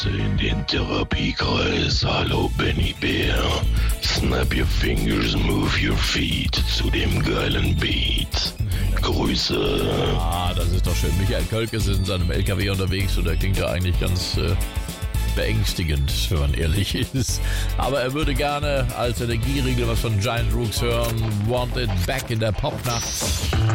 In den Therapiekreis, hallo Benny Bär. Snap your fingers, move your feet zu dem geilen Beat. Grüße. Ah, das ist doch schön. Michael Kölke ist in seinem LKW unterwegs und der klingt ja eigentlich ganz beängstigend, wenn man ehrlich ist. Aber er würde gerne als Energieriegel was von Giant Rooks hören. Want It Back in der Popnacht.